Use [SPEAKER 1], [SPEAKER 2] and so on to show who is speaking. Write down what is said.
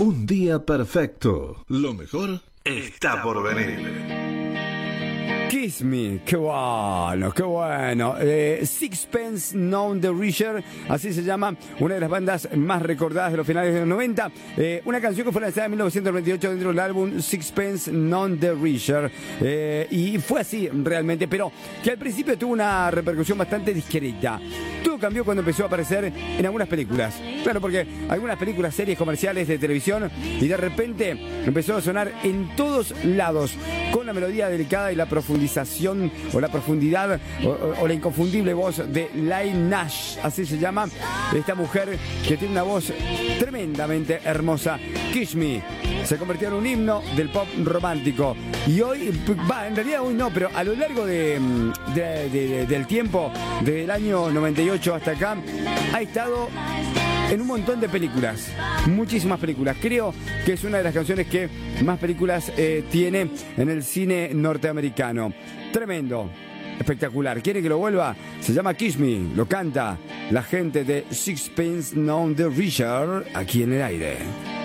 [SPEAKER 1] Un día perfecto. Lo mejor está por venir.
[SPEAKER 2] Kiss Me, qué bueno, qué bueno. Sixpence None the Richer, así se llama, una de las bandas más recordadas de los finales de los 90. Una canción que fue lanzada en 1998 dentro del álbum Sixpence None the Richer. Y fue así realmente, pero que al principio tuvo una repercusión bastante discreta. Todo cambió cuando empezó a aparecer en algunas películas. Claro, porque algunas películas, series comerciales de televisión, y de repente empezó a sonar en todos lados, con la melodía delicada y la profundización, o la profundidad, o la inconfundible voz de Leigh Nash, así se llama, esta mujer que tiene una voz tremendamente hermosa. Kiss Me se convirtió en un himno del pop romántico. Y hoy, en realidad hoy no, pero a lo largo del tiempo, desde el año 98 hasta acá, ha estado en un montón de películas, muchísimas películas. Creo que es una de las canciones que más películas tiene en el cine norteamericano. Tremendo, espectacular. ¿Quiere que lo vuelva? Se llama Kiss Me, lo canta la gente de Sixpence None the Richer, aquí en el aire.